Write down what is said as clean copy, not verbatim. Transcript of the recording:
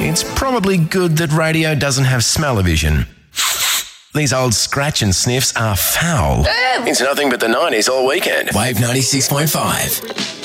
it's probably good that radio doesn't have smell-o-vision. These old scratch and sniffs are foul. It's nothing but the 90s all weekend. Wave 96.5.